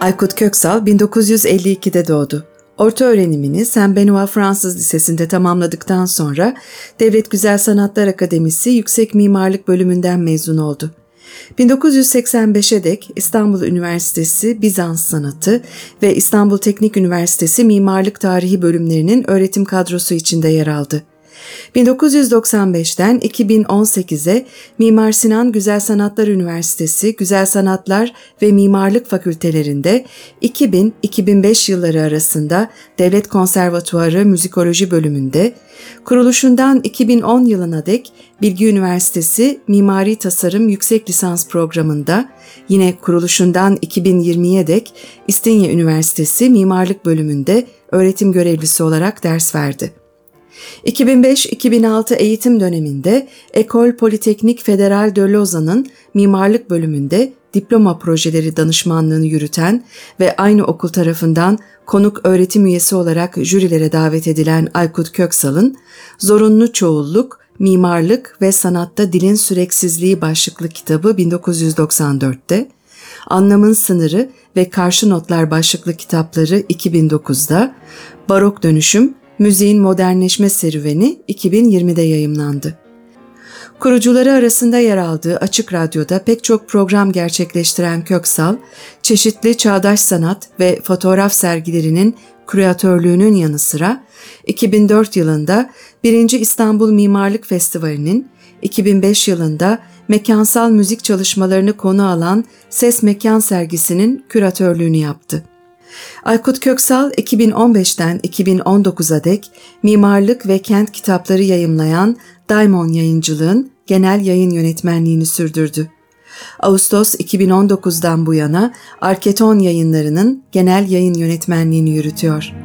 Aykut Köksal 1952'de doğdu. Orta öğrenimini Saint-Benoît Fransız Lisesi'nde tamamladıktan sonra Devlet Güzel Sanatlar Akademisi Yüksek Mimarlık Bölümünden mezun oldu. 1985'e dek İstanbul Üniversitesi Bizans Sanatı ve İstanbul Teknik Üniversitesi Mimarlık Tarihi bölümlerinin öğretim kadrosu içinde yer aldı. 1995'ten 2018'e Mimar Sinan Güzel Sanatlar Üniversitesi Güzel Sanatlar ve Mimarlık Fakültelerinde 2000-2005 yılları arasında Devlet Konservatuarı Müzikoloji bölümünde, kuruluşundan 2010 yılına dek Bilgi Üniversitesi Mimari Tasarım Yüksek Lisans Programı'nda, yine kuruluşundan 2020'ye dek İstinye Üniversitesi Mimarlık Bölümünde öğretim görevlisi olarak ders verdi. 2005-2006 eğitim döneminde École Polytechnique Fédérale de Lausanne'ın mimarlık bölümünde diploma projeleri danışmanlığını yürüten ve aynı okul tarafından konuk öğretim üyesi olarak jürilere davet edilen Aykut Köksal'ın Zorunlu Çoğulluk, Mimarlık ve Sanatta Dilin Süreksizliği başlıklı kitabı 1994'te, Anlamın Sınırı ve Karşı Notlar başlıklı kitapları 2009'da, Barok Dönüşüm, Müziğin Modernleşme Serüveni 2020'de yayımlandı. Kurucuları arasında yer aldığı Açık Radyo'da pek çok program gerçekleştiren Köksal, çeşitli çağdaş sanat ve fotoğraf sergilerinin küratörlüğünün yanı sıra 2004 yılında 1. İstanbul Mimarlık Festivali'nin, 2005 yılında mekansal müzik çalışmalarını konu alan Ses Mekan sergisinin küratörlüğünü yaptı. Aykut Köksal 2015'ten 2019'a dek mimarlık ve kent kitapları yayımlayan Daimon Yayıncılığın genel yayın yönetmenliğini sürdürdü. Ağustos 2019'dan bu yana Arketon Yayınları'nın genel yayın yönetmenliğini yürütüyor.